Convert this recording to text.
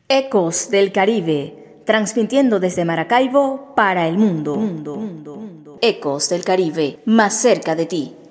Ecos del Caribe, transmitiendo desde Maracaibo para el mundo. Ecos del Caribe, más cerca de ti.